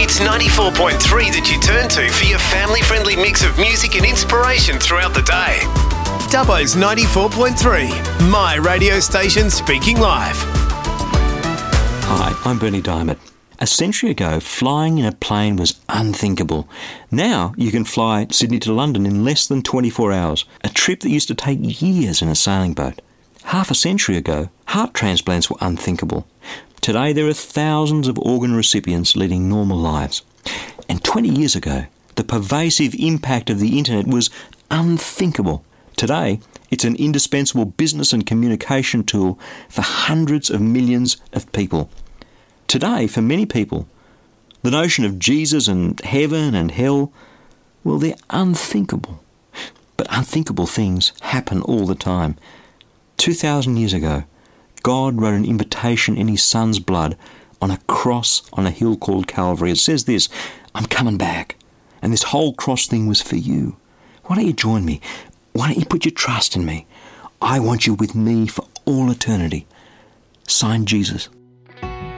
It's 94.3 that you turn to for your family-friendly mix of music and inspiration throughout the day. Dubbo's 94.3, my radio station speaking live. Hi, I'm Bernie Diamond. A century ago, flying in a plane was unthinkable. Now you can fly Sydney to London in less than 24 hours, a trip that used to take years in a sailing boat. Half a century ago, heart transplants were unthinkable. Today there are thousands of organ recipients leading normal lives. And 20 years ago, the pervasive impact of the internet was unthinkable. Today, it's an indispensable business and communication tool for hundreds of millions of people. Today, for many people, the notion of Jesus and heaven and hell, well, they're unthinkable. But unthinkable things happen all the time. 2,000 years ago, God wrote an invitation in his son's blood on a cross on a hill called Calvary. It says this, I'm coming back. And this whole cross thing was for you. Why don't you join me? Why don't you put your trust in me? I want you with me for all eternity. Signed, Jesus.